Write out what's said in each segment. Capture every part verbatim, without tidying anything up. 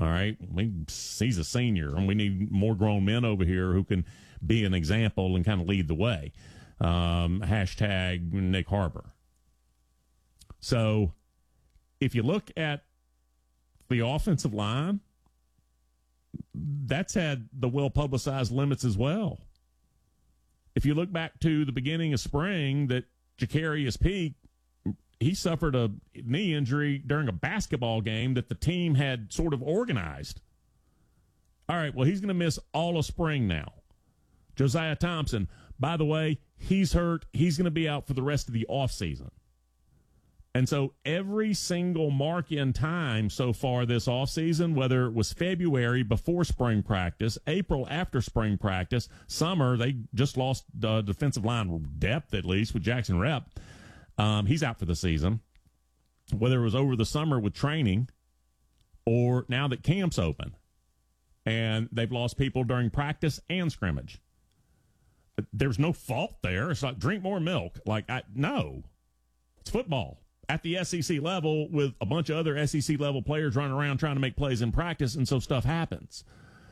All right, we, he's a senior, and we need more grown men over here who can be an example and kind of lead the way. Um, hashtag Nick Harbor. So if you look at the offensive line, that's had the well-publicized limits as well. If you look back to the beginning of spring that Jacarius Peak, he suffered a knee injury during a basketball game that the team had sort of organized. All right, well, he's going to miss all of spring now. Josiah Thompson, by the way, he's hurt. He's going to be out for the rest of the offseason. And so every single mark-in time so far this offseason, whether it was February before spring practice, April after spring practice, summer, they just lost uh, defensive line depth at least with Jackson Rep. Um, he's out for the season. Whether it was over the summer with training or now that camp's open. And they've lost people during practice and scrimmage. There's no fault there. It's like, drink more milk. Like, I no. It's football. At the S E C level with a bunch of other S E C level players running around trying to make plays in practice, and so stuff happens.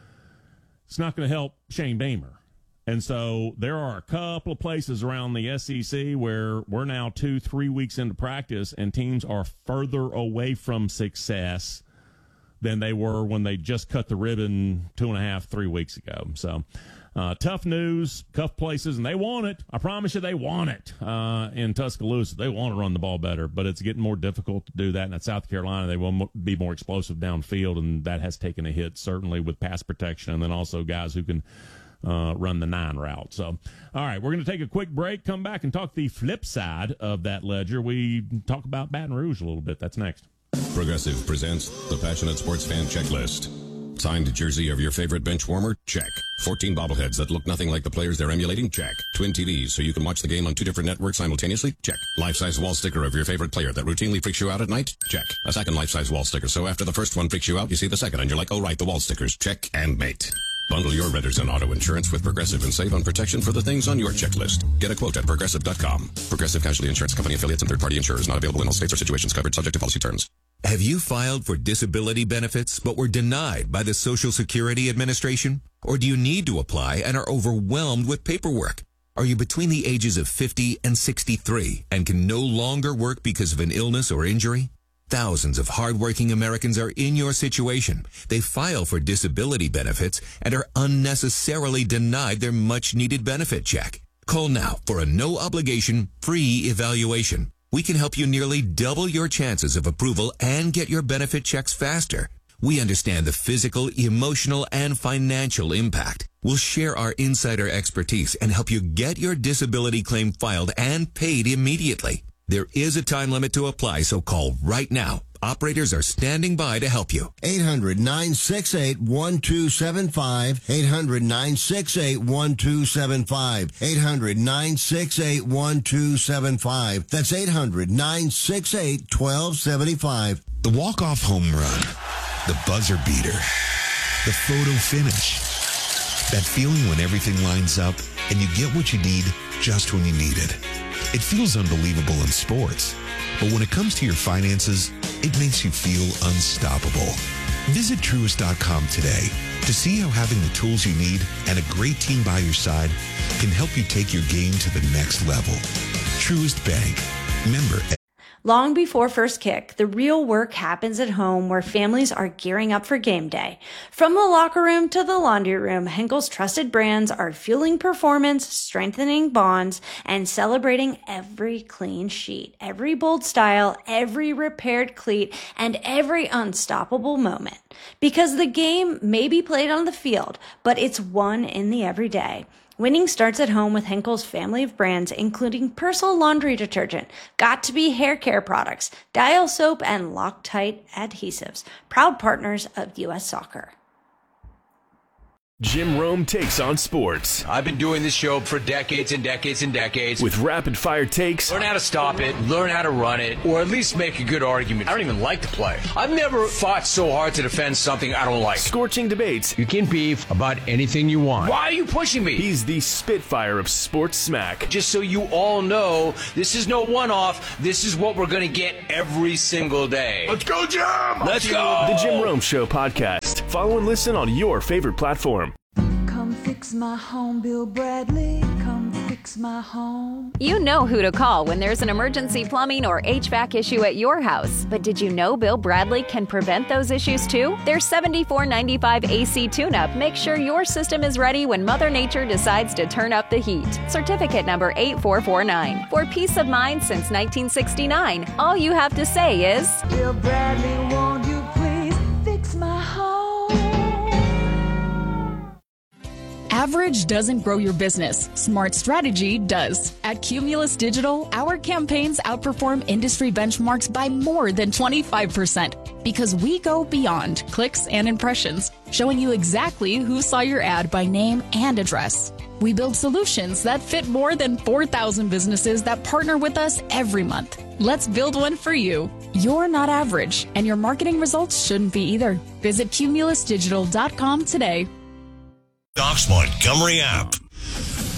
It's not going to help Shane Beamer. And so there are a couple of places around the S E C where we're now two, three weeks into practice, and teams are further away from success than they were when they just cut the ribbon two and a half, three weeks ago. So uh, tough news, tough places, and they want it. I promise you they want it uh, in Tuscaloosa. They want to run the ball better, but it's getting more difficult to do that. And at South Carolina, they will be more explosive downfield, and that has taken a hit, certainly with pass protection, and then also guys who can uh, run the nine route. So, all right, we're going to take a quick break, come back and talk the flip side of that ledger. We talk about Baton Rouge a little bit. That's next. Progressive presents the Passionate Sports Fan Checklist. Signed jersey of your favorite bench warmer? Check. fourteen bobbleheads that look nothing like the players they're emulating? Check. Twin T Vs so you can watch the game on two different networks simultaneously? Check. Life-size wall sticker of your favorite player that routinely freaks you out at night? Check. A second life-size wall sticker so after the first one freaks you out, you see the second and you're like, oh right, the wall stickers. Check and mate. Bundle your renters and auto insurance with Progressive and save on protection for the things on your checklist. Get a quote at Progressive dot com. Progressive Casualty Insurance Company affiliates and third-party insurers not available in all states or situations covered subject to policy terms. Have you filed for disability benefits but were denied by the Social Security Administration? Or do you need to apply and are overwhelmed with paperwork? Are you between the ages of fifty and sixty-three and can no longer work because of an illness or injury? Thousands of hardworking Americans are in your situation. They file for disability benefits and are unnecessarily denied their much-needed benefit check. Call now for a no-obligation, free evaluation. We can help you nearly double your chances of approval and get your benefit checks faster. We understand the physical, emotional, and financial impact. We'll share our insider expertise and help you get your disability claim filed and paid immediately. There is a time limit to apply, so call right now. Operators are standing by to help you. eight hundred, nine six eight, one two seven five. eight hundred, nine six eight, one two seven five. eight hundred, nine six eight, one two seven five. That's eight hundred, nine six eight, one two seven five. The walk-off home run, the buzzer beater, the photo finish. That feeling when everything lines up and you get what you need just when you need it. It feels unbelievable in sports, but when it comes to your finances, it makes you feel unstoppable. Visit Truist dot com today to see how having the tools you need and a great team by your side can help you take your game to the next level. Truist Bank. Member. Long before first kick, the real work happens at home where families are gearing up for game day. From the locker room to the laundry room, Henkel's trusted brands are fueling performance, strengthening bonds, and celebrating every clean sheet, every bold style, every repaired cleat, and every unstoppable moment. Because the game may be played on the field, but it's won in the everyday. Winning starts at home with Henkel's family of brands, including Persil laundry detergent, Got2b hair care products, Dial soap, and Loctite adhesives. Proud partners of U S Soccer. Jim Rome takes on sports. I've been doing this show for decades and decades and decades. With rapid-fire takes. Learn how to stop it, learn how to run it, or at least make a good argument. I don't even like the play. I've never fought so hard to defend something I don't like. Scorching debates. You can beef about anything you want. Why are you pushing me? He's the Spitfire of sports smack. Just so you all know, this is no one-off. This is what we're going to get every single day. Let's go, Jim! Let's go! The Jim Rome Show podcast. Follow and listen on your favorite platform. Come fix my home, Bill Bradley. Come fix my home. You know who to call when there's an emergency plumbing or H V A C issue at your house. But did you know Bill Bradley can prevent those issues too? Their seventy-four ninety-five A C tune-up makes sure your system is ready when Mother Nature decides to turn up the heat. Certificate number eight four four nine. For peace of mind since nineteen sixty-nine, all you have to say is, Bill Bradley, won't you please fix my home? Average doesn't grow your business. Smart strategy does. At Cumulus Digital, our campaigns outperform industry benchmarks by more than twenty-five percent because we go beyond clicks and impressions, showing you exactly who saw your ad by name and address. We build solutions that fit more than four thousand businesses that partner with us every month. Let's build one for you. You're not average, and your marketing results shouldn't be either. Visit cumulus digital dot com today. Doc's Montgomery app.